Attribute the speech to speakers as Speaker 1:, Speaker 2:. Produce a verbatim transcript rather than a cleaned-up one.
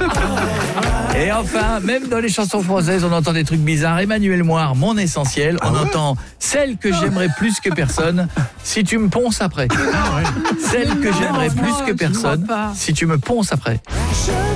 Speaker 1: Et enfin, même dans les chansons françaises, on entend des trucs bizarres. Emmanuel Moire, Mon Essentiel. On ah ouais entend celle que j'aimerais plus que personne, si tu me ponces après. Ah ouais. Celle que j'aimerais plus que personne, si tu me ponces après.